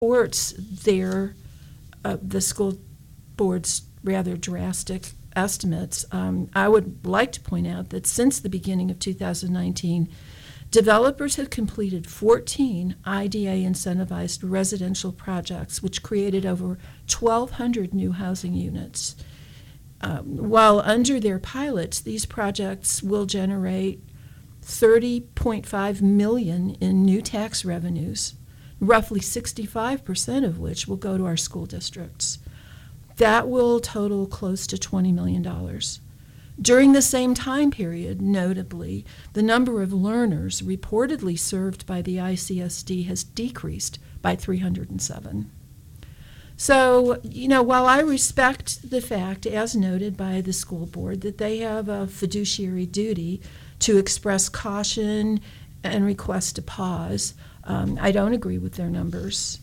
supports the school board's rather drastic estimates. I would like to point out that since the beginning of 2019, developers have completed 14 IDA incentivized residential projects, which created over 1,200 new housing units. While under their pilots, these projects will generate $30.5 million in new tax revenues, roughly 65% of which will go to our school districts. That will total close to $20 million. During the same time period, notably, the number of learners reportedly served by the ICSD has decreased by 307. So, while I respect the fact, as noted by the school board, that they have a fiduciary duty to express caution and request a pause, I don't agree with their numbers.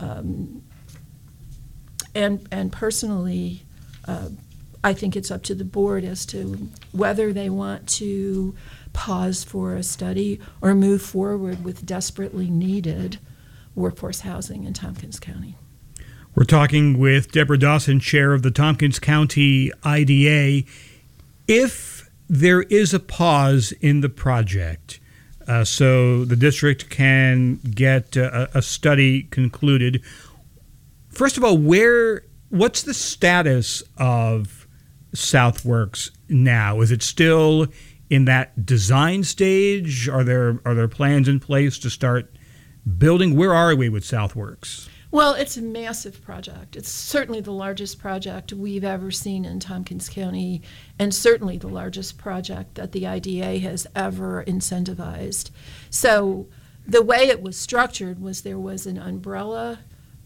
And personally, I think it's up to the board as to whether they want to pause for a study or move forward with desperately needed workforce housing in Tompkins County. We're talking with Deborah Dawson, chair of the Tompkins County IDA. If there is a pause in the project, so the district can get a study concluded, first of all, what's the status of Southworks now? Is it still in that design stage? Are there plans in place to start building? Where are we with Southworks? Well, it's a massive project. It's certainly the largest project we've ever seen in Tompkins County, and certainly the largest project that the IDA has ever incentivized. So the way it was structured was there was an umbrella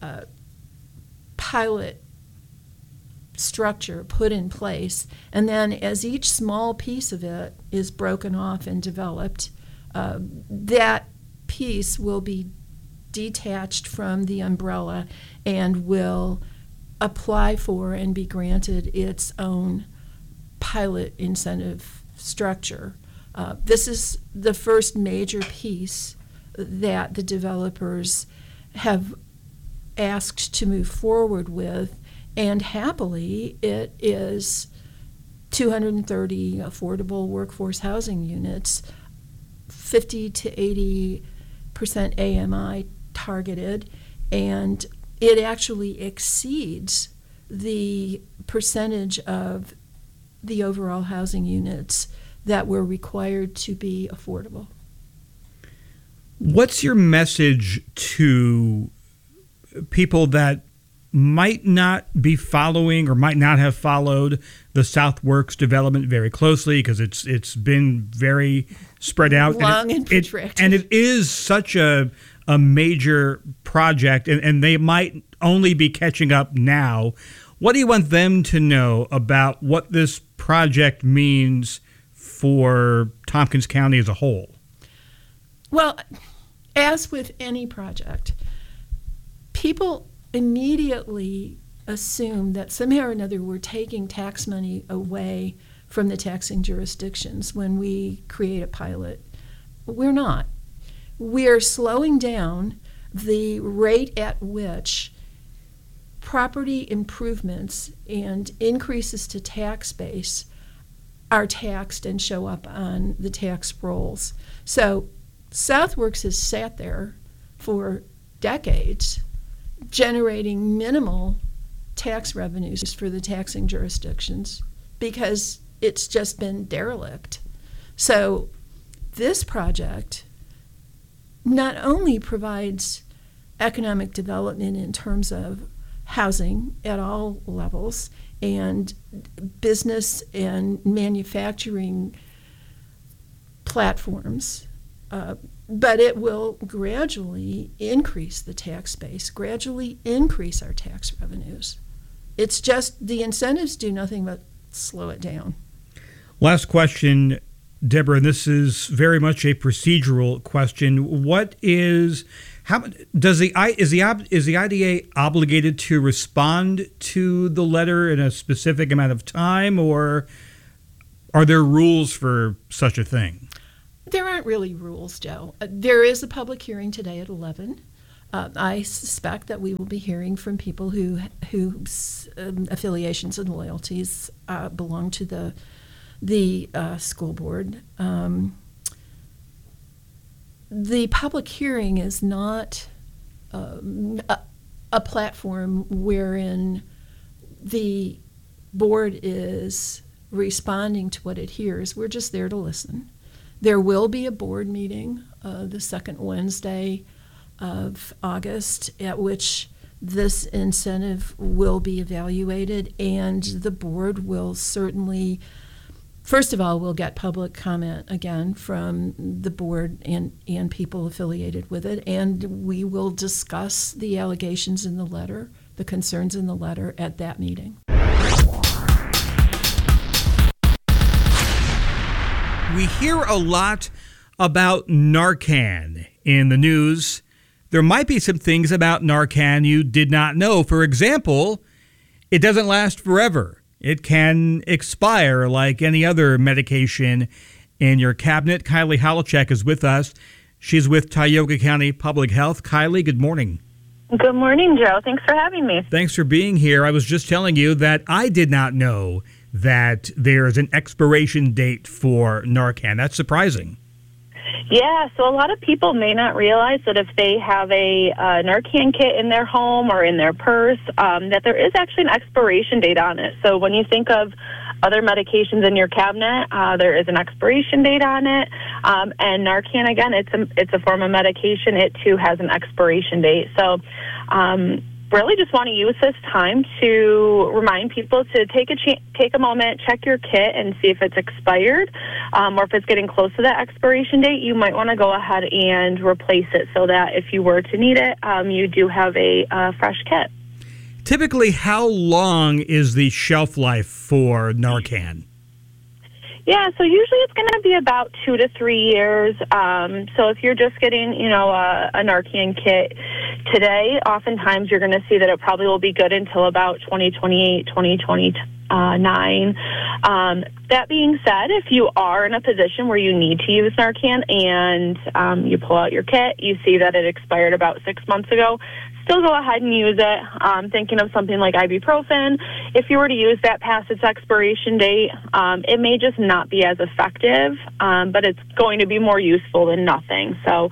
pilot structure put in place, and then as each small piece of it is broken off and developed, that piece will be detached from the umbrella and will apply for and be granted its own pilot incentive structure. This is the first major piece that the developers have asked to move forward with, and happily it is 230 affordable workforce housing units, 50 to 80% AMI targeted, and it actually exceeds the percentage of the overall housing units that were required to be affordable. What's your message to people that might not be following or might not have followed the Southworks development very closely, because it's been very spread out, long and protracted, and it is such a major project, and they might only be catching up now. What do you want them to know about what this project means for Tompkins County as a whole? Well, as with any project, people immediately assume that somehow or another we're taking tax money away from the taxing jurisdictions when we create a pilot. We're not. We're slowing down the rate at which property improvements and increases to tax base are taxed and show up on the tax rolls. So Southworks has sat there for decades generating minimal tax revenues for the taxing jurisdictions because it's just been derelict. So this project not only provides economic development in terms of housing at all levels and business and manufacturing platforms, but it will gradually increase the tax base, gradually increase our tax revenues. It's just the incentives do nothing but slow it down. Last question, Deborah, and this is very much a procedural question. Is the IDA obligated to respond to the letter in a specific amount of time, or are there rules for such a thing? There aren't really rules, Joe. There is a public hearing today at 11. I suspect that we will be hearing from people whose affiliations and loyalties belong to the school board. The public hearing is not a platform wherein the board is responding to what it hears. We're just there to listen. There will be a board meeting the second Wednesday of August at which this incentive will be evaluated, and the board will certainly, first of all, we'll get public comment again from the board and people affiliated with it, and we will discuss the allegations in the letter, the concerns in the letter at that meeting. We hear a lot about Narcan in the news. There might be some things about Narcan you did not know. For example, it doesn't last forever. It can expire like any other medication in your cabinet. Kylie Halachek is with us. She's with Tioga County Public Health. Kylie, good morning. Good morning, Joe. Thanks for having me. Thanks for being here. I was just telling you that I did not know that there's an expiration date for Narcan. That's surprising. Yeah, so a lot of people may not realize that if they have a Narcan kit in their home or in their purse, that there is actually an expiration date on it. So when you think of other medications in your cabinet, there is an expiration date on it. And Narcan, again, it's a form of medication. It, too, has an expiration date. So really just want to use this time to remind people to take a moment, check your kit, and see if it's expired, or if it's getting close to that expiration date. You might want to go ahead and replace it so that if you were to need it, you do have a fresh kit. Typically, how long is the shelf life for Narcan? Yeah, so usually it's going to be about 2 to 3 years. So if you're just getting, a Narcan kit today, oftentimes you're going to see that it probably will be good until about 2028, 2029. That being said, if you are in a position where you need to use Narcan and you pull out your kit, you see that it expired about 6 months ago, still go ahead and use it. Thinking of something like ibuprofen, if you were to use that past its expiration date, it may just not be as effective, but it's going to be more useful than nothing. So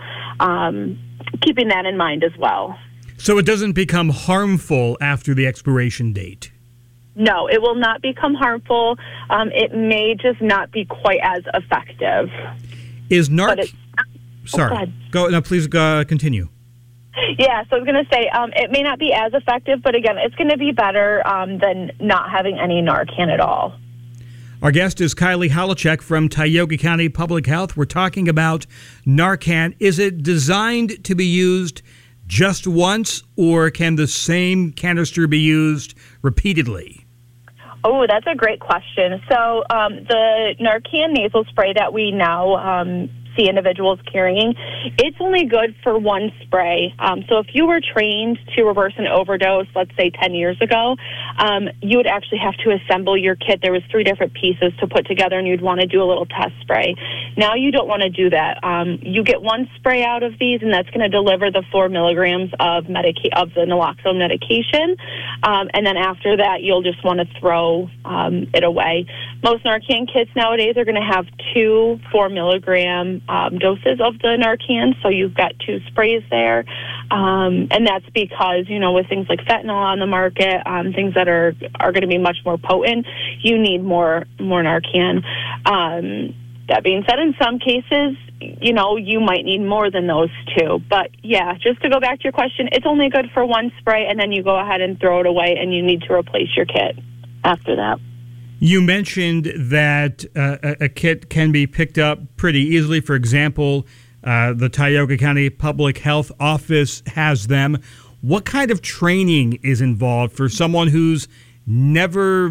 keeping that in mind as well. So it doesn't become harmful after the expiration date? No, it will not become harmful. It may just not be quite as effective. Is Narcan... Sorry. Please continue. Yeah, so I was going to say it may not be as effective, but again, it's going to be better than not having any Narcan at all. Our guest is Kylie Halachek from Tioga County Public Health. We're talking about Narcan. Is it designed to be used just once, or can the same canister be used repeatedly? Oh, that's a great question. So the Narcan nasal spray that we now see individuals carrying, it's only good for one spray. So if you were trained to reverse an overdose, let's say 10 years ago, you would actually have to assemble your kit. There was 3 different pieces to put together, and you'd want to do a little test spray. Now you don't want to do that. You get one spray out of these, and that's going to deliver the 4 milligrams of the naloxone medication. And then after that, you'll just want to throw it away. Most Narcan kits nowadays are going to have 2 4-milligram doses of the Narcan, so you've got 2 sprays there. And that's because, with things like fentanyl on the market, things that are going to be much more potent, you need more Narcan. That being said, in some cases, you might need more than those 2. But, yeah, just to go back to your question, it's only good for one spray, and then you go ahead and throw it away, and you need to replace your kit after that. You mentioned that a kit can be picked up pretty easily. For example, the Tioga County Public Health Office has them. What kind of training is involved for someone who's never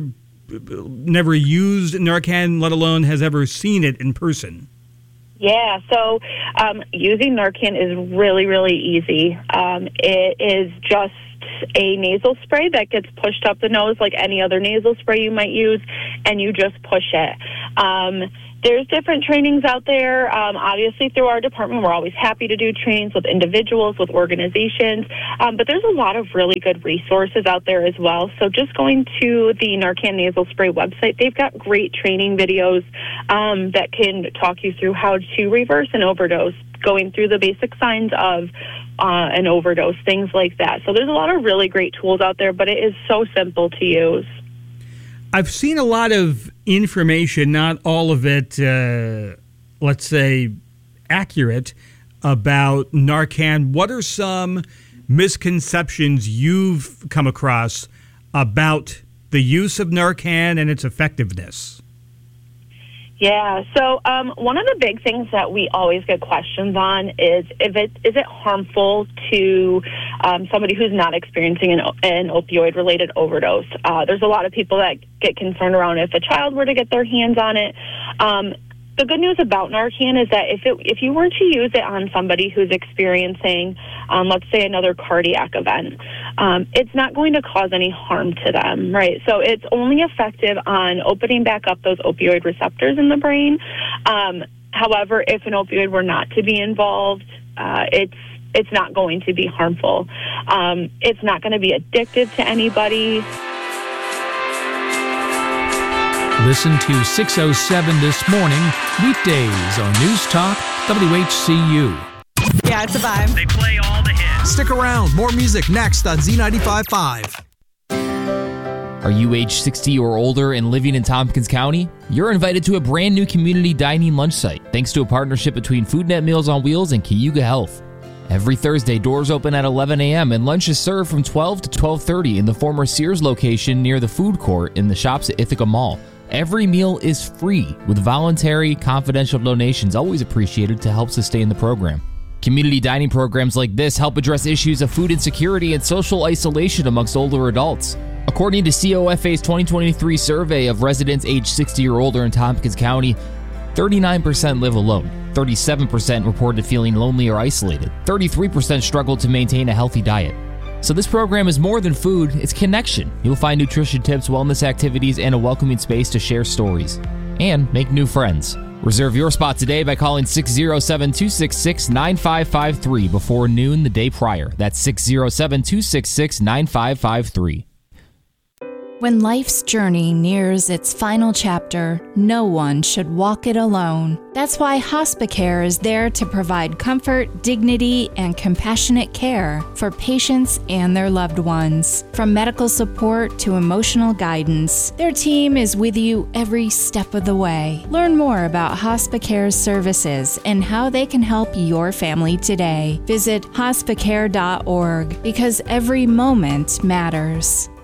used Narcan, let alone has ever seen it in person? Yeah, so using Narcan is really, really easy. It is just a nasal spray that gets pushed up the nose like any other nasal spray you might use, and you just push it. There's different trainings out there. Obviously, through our department, we're always happy to do trainings with individuals, with organizations. But there's a lot of really good resources out there as well. So just going to the Narcan Nasal Spray website, they've got great training videos that can talk you through how to reverse an overdose, going through the basic signs of an overdose, things like that. So there's a lot of really great tools out there, but it is so simple to use. I've seen a lot of information, not all of it, let's say, accurate, about Narcan. What are some misconceptions you've come across about the use of Narcan and its effectiveness? Yeah, so one of the big things that we always get questions on is is it harmful to somebody who's not experiencing an opioid-related overdose? There's a lot of people that get concerned around if a child were to get their hands on it. The good news about Narcan is that if you were to use it on somebody who's experiencing, let's say, another cardiac event, it's not going to cause any harm to them, right? So it's only effective on opening back up those opioid receptors in the brain. However, if an opioid were not to be involved, it's not going to be harmful. It's not going to be addictive to anybody. Listen to 607 This Morning, weekdays on News Talk WHCU. Yeah, it's a vibe. They play all the hits. Stick around. More music next on Z95.5. Are you age 60 or older and living in Tompkins County? You're invited to a brand new community dining lunch site thanks to a partnership between FoodNet Meals on Wheels and Cayuga Health. Every Thursday, doors open at 11 a.m. and lunch is served from 12 to 12:30 in the former Sears location near the food court in the shops at Ithaca Mall. Every meal is free, with voluntary, confidential donations always appreciated to help sustain the program. Community dining programs like this help address issues of food insecurity and social isolation amongst older adults. According to COFA's 2023 survey of residents aged 60 or older in Tompkins County, 39% live alone, 37% reported feeling lonely or isolated, 33% struggled to maintain a healthy diet. So this program is more than food, it's connection. You'll find nutrition tips, wellness activities, and a welcoming space to share stories and make new friends. Reserve your spot today by calling 607-266-9553 before noon the day prior. That's 607-266-9553. When life's journey nears its final chapter, no one should walk it alone. That's why Hospicare is there to provide comfort, dignity, and compassionate care for patients and their loved ones. From medical support to emotional guidance, their team is with you every step of the way. Learn more about Hospicare's services and how they can help your family today. Visit hospicare.org because every moment matters.